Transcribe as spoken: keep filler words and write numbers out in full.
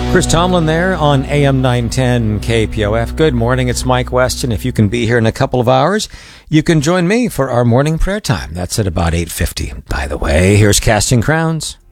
Chris Tomlin there on A M nine ten K P O F. Good morning, it's Mike Weston. If you can be here in a couple of hours, you can join me for our morning prayer time. That's at about eight fifty. By the way, here's Casting Crowns.